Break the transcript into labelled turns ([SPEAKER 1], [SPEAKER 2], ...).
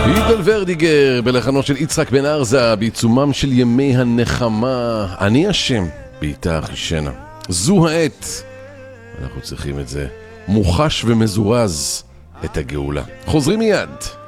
[SPEAKER 1] יגאל ורדיגר בלחנו של יצחק בן ארזה בעיצומם של ימי הנחמה. אני השם בעיתה אחישנה. זו העת, אנחנו צריכים את זה, מוחש ומזורז את הגאולה. חוזרים מיד.